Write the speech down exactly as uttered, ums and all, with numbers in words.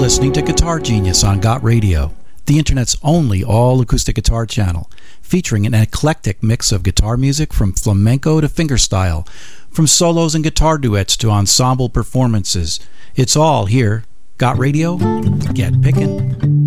listening to Guitar Genius on Got Radio, the internet's only all-acoustic guitar channel, featuring an eclectic mix of guitar music from flamenco to fingerstyle, from solos and guitar duets to ensemble performances. It's all here. Got Radio? Get pickin'.